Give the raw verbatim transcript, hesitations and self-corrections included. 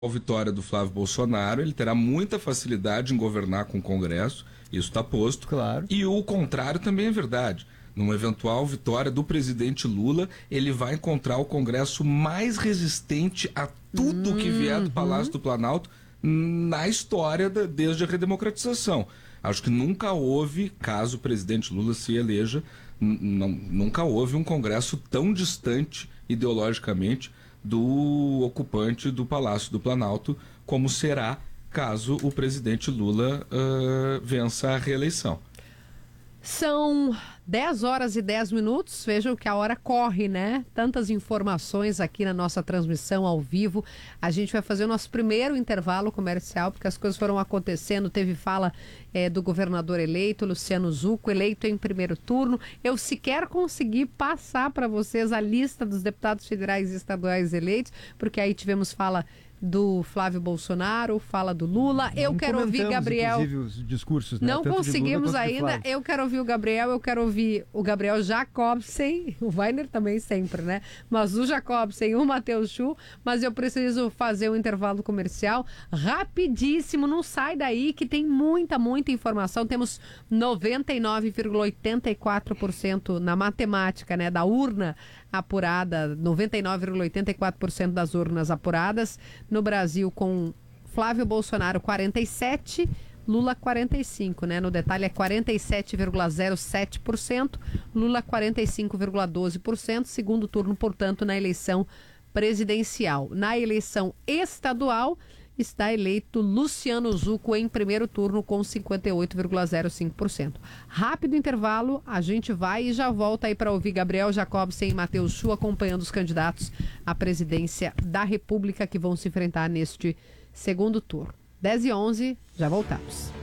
a vitória do Flávio Bolsonaro, ele terá muita facilidade em governar com o Congresso, isso está posto. Claro. E o contrário também é verdade. Numa eventual vitória do presidente Lula, ele vai encontrar o Congresso mais resistente a tudo uhum. que vier do Palácio do Planalto na história da, desde a redemocratização. Acho que nunca houve, caso o presidente Lula se eleja, nunca houve um Congresso tão distante ideologicamente do ocupante do Palácio do Planalto, como será caso o presidente Lula uh, vença a reeleição. São dez horas e dez minutos, vejam que a hora corre, né? Tantas informações aqui na nossa transmissão ao vivo. A gente vai fazer o nosso primeiro intervalo comercial, porque as coisas foram acontecendo. Teve fala é, do governador eleito, Luciano Zucco, eleito em primeiro turno. Eu sequer consegui passar para vocês a lista dos deputados federais e estaduais eleitos, porque aí tivemos fala do Flávio Bolsonaro, fala do Lula. Eu Não quero ouvir Gabriel. Inclusive os discursos, né? Não Tanto conseguimos Lula, ainda. Eu quero ouvir o Gabriel, eu quero ouvir o Gabriel Jacobsen, o Weiner também sempre, né? Mas o Jacobsen, o Matheus Chu, mas eu preciso fazer um intervalo comercial rapidíssimo, não sai daí que tem muita, muita informação. Temos noventa e nove vírgula oitenta e quatro por cento na matemática, né, da urna apurada, noventa e nove vírgula oitenta e quatro por cento das urnas apuradas no Brasil, com Flávio Bolsonaro quarenta e sete por cento, Lula quarenta e cinco por cento, né? No detalhe é quarenta e sete vírgula zero sete por cento, Lula quarenta e cinco vírgula doze por cento, segundo turno, portanto, na eleição presidencial. Na eleição estadual, está eleito Luciano Zucco em primeiro turno com cinquenta e oito vírgula zero cinco por cento. Rápido intervalo, a gente vai e já volta aí para ouvir Gabriel Jacobsen e Matheus Chu acompanhando os candidatos à presidência da República que vão se enfrentar neste segundo turno. dez e onze, já voltamos.